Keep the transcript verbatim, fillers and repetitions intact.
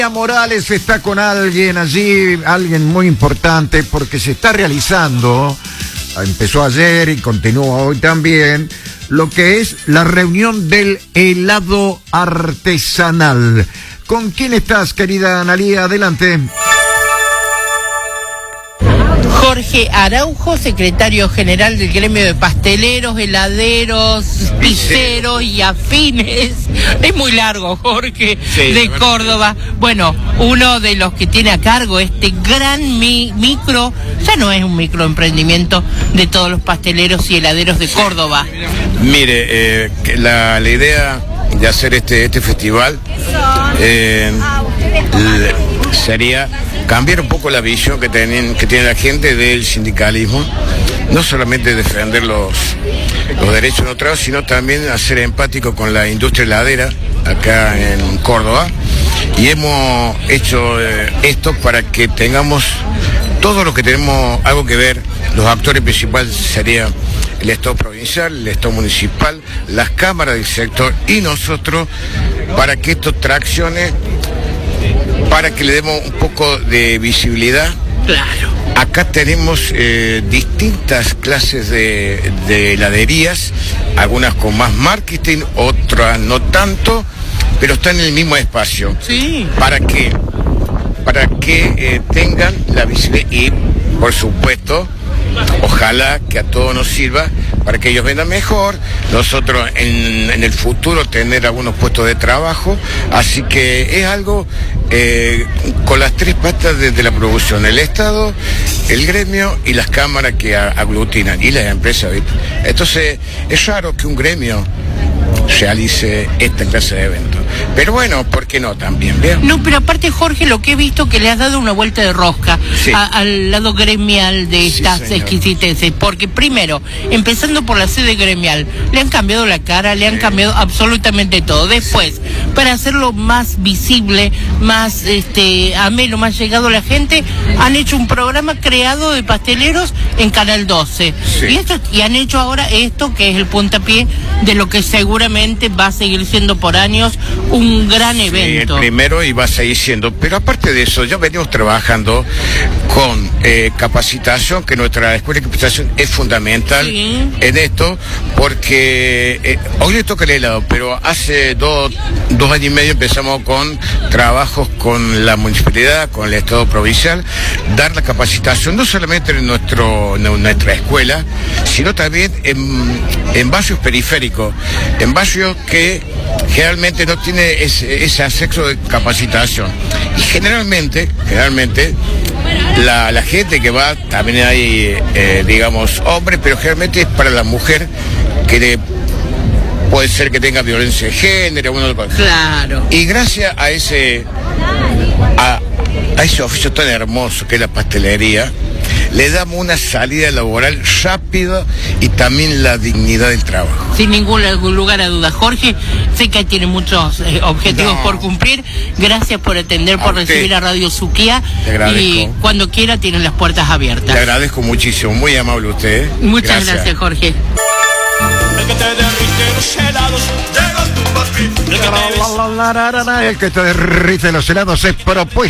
Morales está con alguien allí, alguien muy importante, porque se está realizando, empezó ayer y continúa hoy también, lo que es la reunión del helado artesanal. ¿Con quién estás, querida Analía? Adelante. Jorge Araujo, secretario general del gremio de pasteleros, heladeros, pizzeros y afines. Es muy largo, Jorge, sí, de Córdoba. Bueno, uno de los que tiene a cargo este gran mi micro, ya no es un microemprendimiento de todos los pasteleros y heladeros de Córdoba. Mire, eh, la, la idea de hacer este, este festival eh, sería cambiar un poco la visión que, tienen, que tiene la gente del sindicalismo, no solamente defender los, los derechos de otros, sino también hacer empático con la industria heladera acá en Córdoba, y hemos hecho eh, esto para que tengamos todo lo que tenemos algo que ver. Los actores principales serían el Estado provincial, el Estado municipal, las cámaras del sector y nosotros, para que esto traccione, para que le demos un poco de visibilidad. Claro. Acá tenemos eh, distintas clases de, de heladerías, algunas con más marketing, otras no tanto, pero están en el mismo espacio. Sí. ¿Para qué? Para que eh, tengan la visibilidad y, por supuesto, ojalá que a todos nos sirva para que ellos vendan mejor, nosotros en, en el futuro tener algunos puestos de trabajo, así que es algo eh, con las tres patas de, de la producción, el Estado, el gremio y las cámaras que a, aglutinan, y las empresas, ¿viste? Entonces es raro que un gremio realice esta clase de eventos, pero bueno, ¿por qué no también? ¿Bien? No, pero aparte, Jorge, lo que he visto que le has dado una vuelta de rosca sí. a, al lado gremial de estas sí, exquisiteces, porque primero, empezando por la sede gremial, le han cambiado la cara, le han sí. cambiado absolutamente todo. Después, sí. para hacerlo más visible, más este ameno, más llegado a la gente, han hecho un programa creado de pasteleros en Canal doce. Sí. Y, esto, y han hecho ahora esto, que es el puntapié de lo que seguramente va a seguir siendo por años un gran sí, evento. El primero y va a seguir siendo, pero aparte de eso, ya venimos trabajando con eh, capacitación, que nuestra escuela de capacitación es fundamental sí. en esto, porque eh, hoy le toca el helado, pero hace dos, dos años y medio empezamos con trabajos con la municipalidad, con el Estado provincial, dar la capacitación no solamente en, nuestro, en nuestra escuela, sino también en, en barrios periféricos, en barrios que generalmente no tiene ese, ese acceso de capacitación. Y generalmente, generalmente, la, la gente que va, también hay, eh, digamos, hombres, pero generalmente es para la mujer que de, puede ser que tenga violencia de género, bueno, claro. Y gracias a ese, a, a ese oficio tan hermoso que es la pastelería, le damos una salida laboral rápida y también la dignidad del trabajo. Sin ningún lugar a dudas. Jorge, sé que tiene muchos eh, objetivos no. por cumplir. Gracias por atender, por a recibir a Radio Suquía. Te agradezco. Y cuando quiera tienen las puertas abiertas. Te agradezco muchísimo, muy amable usted. Muchas gracias, gracias Jorge. El que te derrite los helados, llega tu papi. El que te derrite los helados es propuesta.